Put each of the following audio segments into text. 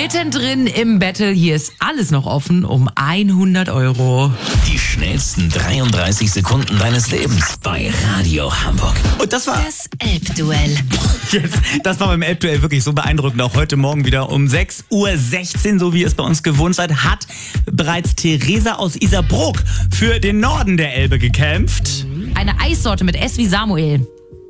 Mittendrin im Battle, hier ist alles noch offen um 100 Euro. Die schnellsten 33 Sekunden deines Lebens bei Radio Hamburg. Und das war Das Elbduell. das war beim Elbduell wirklich so beeindruckend. Auch heute Morgen wieder um 6:16 Uhr, so wie ihr es bei uns gewohnt seid, hat bereits Theresa aus Isarbrook für den Norden der Elbe gekämpft. Eine Eissorte mit S wie Samuel.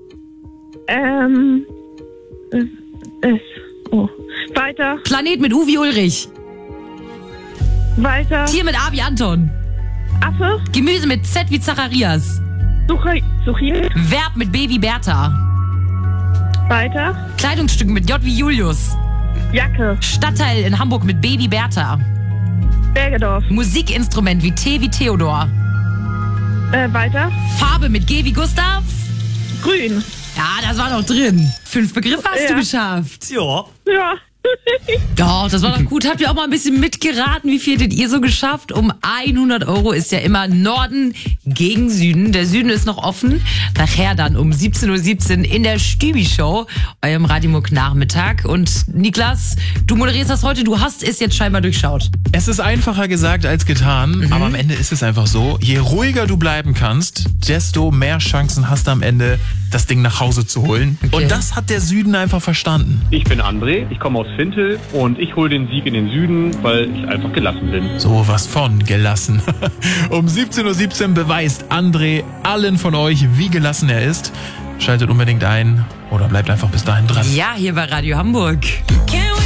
Weiter, Planet mit U wie Ulrich. weiter, Tier mit A wie Anton. Affe, Gemüse mit Z wie Zacharias. Zucchini, Verb mit B wie Bertha. weiter, Kleidungsstück mit J wie Julius. Jacke, Stadtteil in Hamburg mit B wie Bertha. Bergedorf, Musikinstrument wie T wie Theodor. weiter, Farbe mit G wie Gustav. grün, Ja, das war doch drin. 5 Begriffe hast Ja. du geschafft. Ja. ja, Ja, das war doch gut. Habt ihr auch mal ein bisschen mitgeraten? Wie viel hättet ihr so geschafft? Um 100 Euro ist ja immer Norden gegen Süden. Der Süden ist noch offen. Nachher dann um 17:17 Uhr in der Stübi-Show, eurem Radiomuck-Nachmittag. Und Niklas, du moderierst das heute. Du hast es jetzt scheinbar durchschaut. Es ist einfacher gesagt als getan, aber am Ende ist es einfach so, je ruhiger du bleiben kannst, desto mehr Chancen hast du am Ende, das Ding nach Hause zu holen. Okay. Und das hat der Süden einfach verstanden. Ich bin André, ich komme aus Fintel und ich hole den Sieg in den Süden, weil ich einfach gelassen bin. So was von gelassen. Um 17:17 Uhr beweist André allen von euch, wie gelassen er ist. Schaltet unbedingt ein oder bleibt einfach bis dahin dran. Ja, hier bei Radio Hamburg. Can we